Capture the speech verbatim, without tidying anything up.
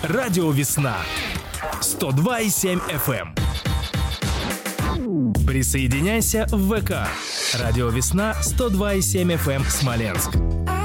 Радио «Весна» сто два и семь эф эм. Присоединяйся в ВК. Радио «Весна» сто два и семь эф эм Смоленск.